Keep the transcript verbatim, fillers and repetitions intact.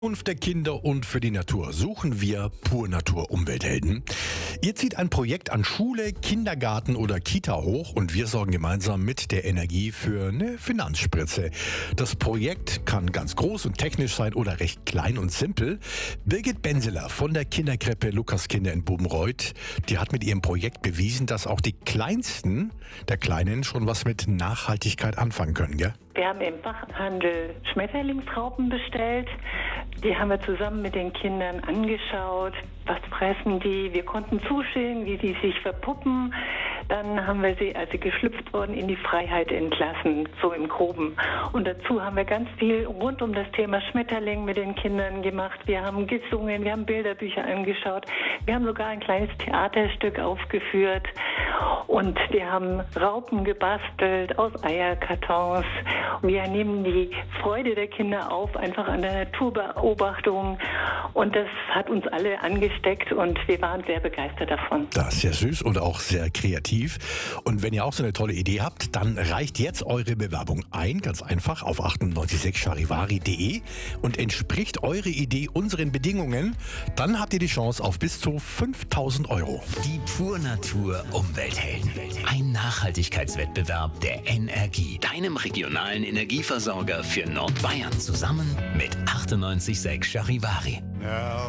Zukunft der Kinder und für die Natur suchen wir Pur Natur Umwelthelden. Ihr zieht ein Projekt an Schule, Kindergarten oder Kita hoch und wir sorgen gemeinsam mit der Energie für eine Finanzspritze. Das Projekt kann ganz groß und technisch sein oder recht klein und simpel. Birgit Benseler von der Kinderkrippe Lukaskinder in Bubenreuth, die hat mit ihrem Projekt bewiesen, dass auch die Kleinsten der Kleinen schon was mit Nachhaltigkeit anfangen können, gell? Wir haben im Fachhandel Schmetterlingsraupen bestellt. Die haben wir zusammen mit den Kindern angeschaut. Was fressen die? Wir konnten zuschauen, wie die sich verpuppen. Dann haben wir sie, als sie geschlüpft wurden, in die Freiheit entlassen, so im Groben. Und dazu haben wir ganz viel rund um das Thema Schmetterling mit den Kindern gemacht. Wir haben gesungen, wir haben Bilderbücher angeschaut. Wir haben sogar ein kleines Theaterstück aufgeführt. Und wir haben Raupen gebastelt aus Eierkartons. Wir nehmen die Freude der Kinder auf, einfach an der Naturbeobachtung. Und das hat uns alle angesteckt und wir waren sehr begeistert davon. Das ist sehr süß und auch sehr kreativ. Und wenn ihr auch so eine tolle Idee habt, dann reicht jetzt eure Bewerbung ein, ganz einfach, auf achtundneunzig Komma sechs charivari punkt de und entspricht eure Idee unseren Bedingungen. Dann habt ihr die Chance auf bis zu fünftausend Euro. Die Pur Natur Umwelthelden. Ein Nachhaltigkeitswettbewerb der Energie, deinem regionalen Energieversorger für Nordbayern, zusammen mit achtundneunzig Komma sechs Charivari. Now